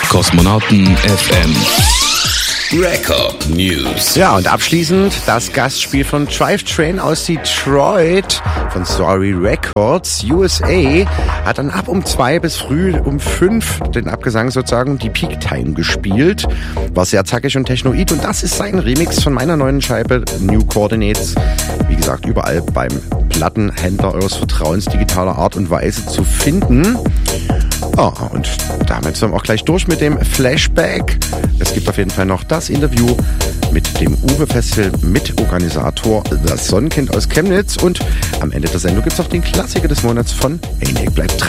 Kosmonauten FM Record News. Ja, und abschließend das Gastspiel von Drivetrain aus Detroit von Sorry Records. USA hat dann ab um 2 bis früh um 5 den Abgesang sozusagen die Peak Time gespielt. War sehr zackig und technoid und das ist sein Remix von meiner neuen Scheibe New Coordinates. Wie gesagt, überall beim Plattenhändler eures Vertrauens digitaler Art und Weise zu finden. Oh, und damit sind wir auch gleich durch mit dem Flashback. Es gibt auf jeden Fall noch das Interview mit dem Uwe-Festival Mitorganisator, das Sonnenkind aus Chemnitz. Und am Ende der Sendung gibt es noch den Klassiker des Monats von ENIAC. Bleibt dran.